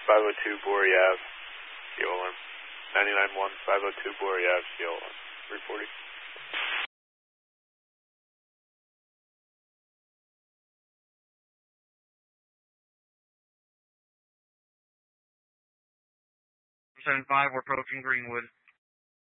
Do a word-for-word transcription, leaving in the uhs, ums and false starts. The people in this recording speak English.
five oh two Borey Ave, C O alarm. ninety-nine one, five oh two Borey Ave, C O alarm. three forty. seven five, we're approaching Greenwood.